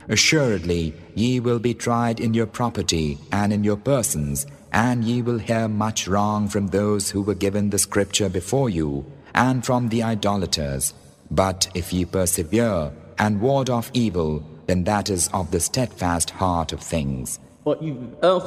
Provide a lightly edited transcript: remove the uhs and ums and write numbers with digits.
Assuredly, ye will be tried in your property and in your persons, and ye will hear much wrong from those who were given the scripture before you, and from the idolaters. But if ye persevere and ward off evil, then that is of the steadfast heart of things.